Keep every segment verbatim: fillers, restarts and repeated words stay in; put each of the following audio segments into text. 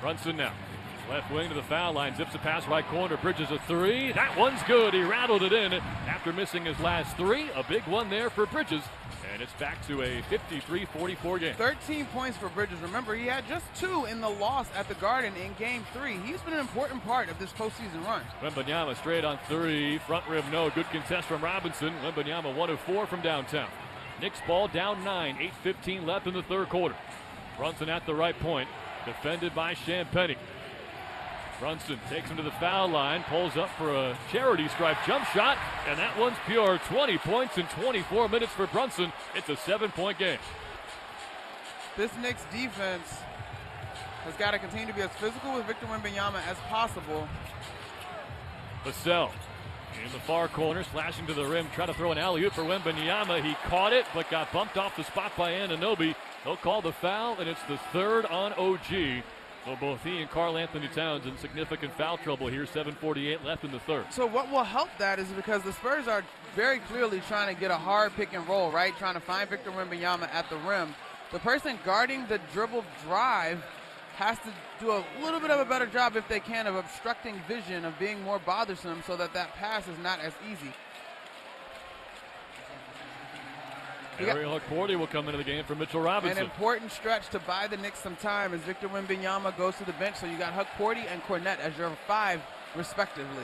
Brunson now. Left wing to the foul line, zips a pass right corner, Bridges a three. That one's good. He rattled it in after missing his last three. A big one there for Bridges, and it's back to a fifty-three forty-four game. thirteen points for Bridges. Remember, he had just two in the loss at the Garden in game three. He's been an important part of this postseason run. Wembanyama straight on three. Front rim, no. Good contest from Robinson. Wembanyama one of four from downtown. Knicks ball down nine. eight fifteen left in the third quarter. Brunson at the right point. Defended by Champagnie. Brunson takes him to the foul line, pulls up for a charity stripe jump shot, and that one's pure. twenty points in twenty-four minutes for Brunson. It's a seven-point game. This Knicks defense has got to continue to be as physical with Victor Wembanyama as possible. Vassell in the far corner, slashing to the rim, try to throw an alley-oop for Wembanyama. He caught it, but got bumped off the spot by Anunoby. He'll call the foul, and it's the third on O G. So both he and Karl Anthony Towns in significant foul trouble here. seven forty-eight left in the third. So what will help that is because the Spurs are very clearly trying to get a hard pick and roll, right? Trying to find Victor Wembanyama at the rim. The person guarding the dribble drive has to do a little bit of a better job, if they can, of obstructing vision, of being more bothersome so that that pass is not as easy. Ariel Hukporti will come into the game for Mitchell Robinson. An important stretch to buy the Knicks some time as Victor Wembanyama goes to the bench. So you got Hukporti and Kornet as your five, respectively.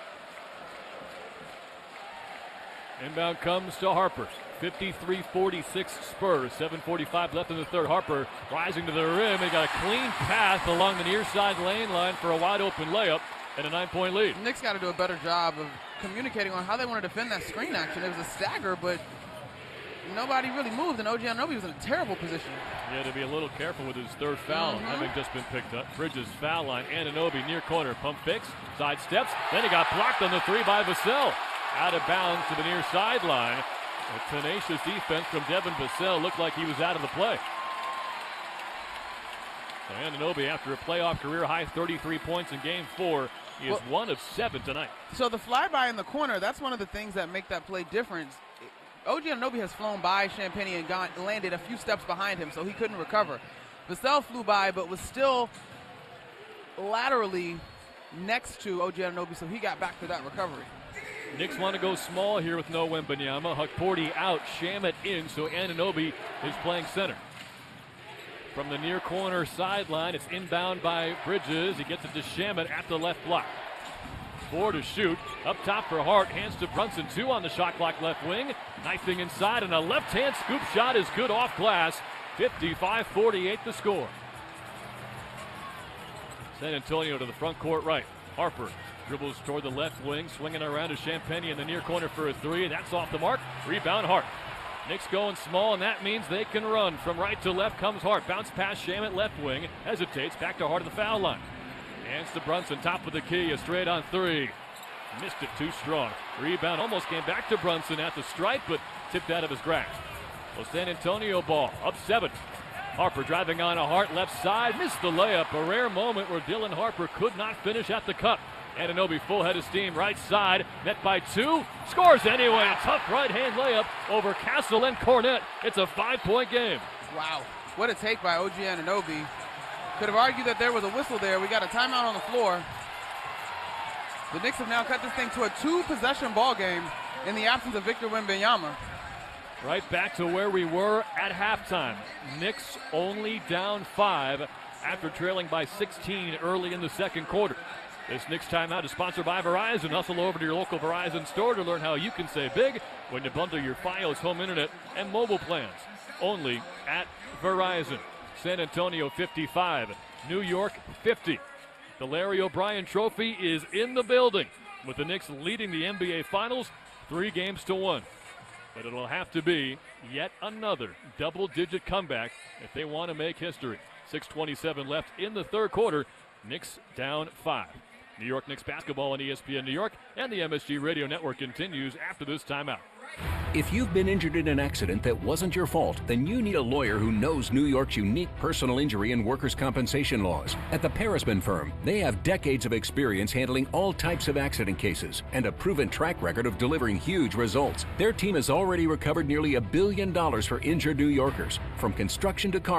Inbound comes to Harper. fifty-three forty-six Spurs. seven forty-five left in the third. Harper rising to the rim. He got a clean path along the near side lane line for a wide open layup and a nine-point lead. The Knicks got to do a better job of communicating on how they want to defend that screen action. It was a stagger, but nobody really moved, and O G Anunoby was in a terrible position. He had to be a little careful with his third foul, mm-hmm. having just been picked up. Bridges foul line. Anunoby near corner. Pump fakes. Side steps. Then he got blocked on the three by Vassell. Out of bounds to the near sideline. A tenacious defense from Devin Vassell. Looked like he was out of the play. So Anunoby, after a playoff career-high thirty-three points in game four, he is well, one of seven tonight. So the flyby in the corner, that's one of the things that make that play different. O G Anunoby has flown by Champagnie and gone, landed a few steps behind him, so he couldn't recover. Vassell flew by, but was still laterally next to O G Anunoby, so he got back to that recovery. Knicks want to go small here with no Wembanyama. Hukporti out, Shamet in, so Anunoby is playing center. From the near corner sideline, it's inbound by Bridges. He gets it to Shamet at the left block. Four to shoot. Up top for Hart. Hands to Brunson. Two on the shot clock left wing. Knifing inside, and a left-hand scoop shot is good off glass. fifty-five forty-eight the score. San Antonio to the front court right. Harper dribbles toward the left wing, swinging around to Champagnie in the near corner for a three. That's off the mark. Rebound Hart. Knicks going small, and that means they can run. From right to left comes Hart. Bounce pass Shamet left wing. Hesitates. Back to Hart at the foul line. Hands to Brunson, top of the key, a straight on three. Missed it too strong. Rebound almost came back to Brunson at the stripe, but tipped out of his grasp. Well, San Antonio ball, up seven. Harper driving on a Hart left side, missed the layup. A rare moment where Dylan Harper could not finish at the cup. Anunoby full head of steam, right side, net by two. Scores anyway, a tough right-hand layup over Castle and Kornet. It's a five-point game. Wow, what a take by O G Anunoby. Could have argued that there was a whistle there. We got a timeout on the floor. The Knicks have now cut this thing to a two-possession ball game in the absence of Victor Wembanyama. Right back to where we were at halftime. Knicks only down five after trailing by sixteen early in the second quarter. This Knicks timeout is sponsored by Verizon. Hustle over to your local Verizon store to learn how you can save big when you bundle your Fios home internet and mobile plans. Only at Verizon. San Antonio fifty-five, New York fifty. The Larry O'Brien Trophy is in the building, with the Knicks leading the N B A Finals three games to one. But it'll have to be yet another double-digit comeback if they want to make history. six twenty-seven left in the third quarter. Knicks down five. New York Knicks basketball on E S P N New York, and the M S G Radio Network continues after this timeout. If you've been injured in an accident that wasn't your fault, then you need a lawyer who knows New York's unique personal injury and workers' compensation laws. At the Parisman firm, they have decades of experience handling all types of accident cases and a proven track record of delivering huge results. Their team has already recovered nearly a billion dollars for injured New Yorkers, from construction to car